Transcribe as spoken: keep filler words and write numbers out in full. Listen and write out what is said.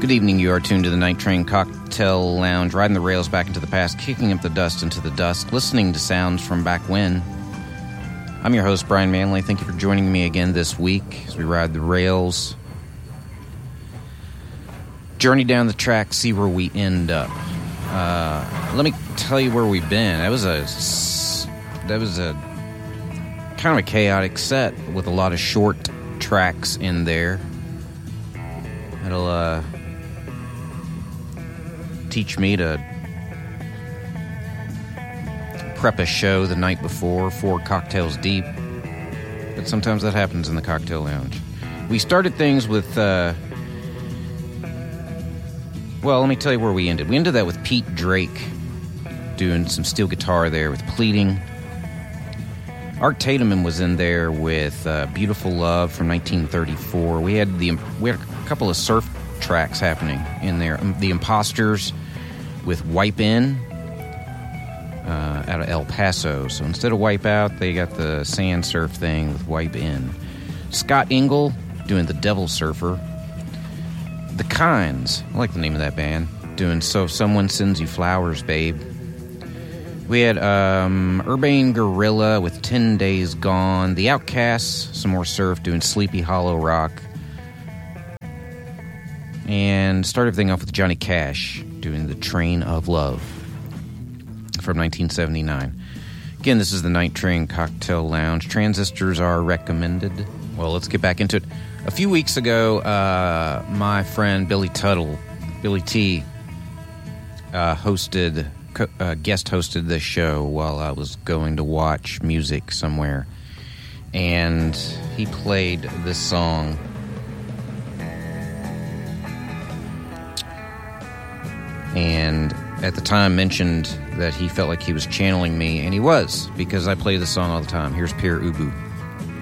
Good evening, you are tuned to the Night Train Cocktail Lounge, riding the rails back into the past, kicking up the dust into the dusk, listening to sounds from back when. I'm your host, Brian Manley. Thank you for joining me again this week as we ride the rails. Journey down the track, see where we end up. Uh, let me tell you where we've been. That was a, that was a kind of a chaotic set with a lot of short tracks in there. It'll, uh... teach me to prep a show the night before, four cocktails deep. But sometimes that happens in the cocktail lounge. We started things with, uh... well, let me tell you where we ended. We ended that with Pete Drake doing some steel guitar there with Pleading. Art Tatum was in there with uh, Beautiful Love from nineteen thirty-four. We had the we had a couple of surf tracks happening in there. The Imposters with Wipe In uh, out of El Paso. So instead of Wipe Out, they got the sand surf thing with Wipe In. Scott Ingle doing The Devil Surfer. The Kinds, I like the name of that band, doing So If Someone Sends You Flowers, Babe. We had um, Urbane Gorilla with ten days Gone. The Outcasts, some more surf, doing Sleepy Hollow Rock. And start everything off with Johnny Cash doing The Train of Love from nineteen seventy-nine. Again, this is the Night Train Cocktail Lounge. Transistors are recommended. Well, let's get back into it. A few weeks ago, uh, my friend Billy Tuttle, Billy T, uh, hosted, uh, guest hosted this show while I was going to watch music somewhere. And he played this song. And at the time mentioned that he felt like he was channeling me, and he was, because I play this song all the time. Here's Pierre Ubu.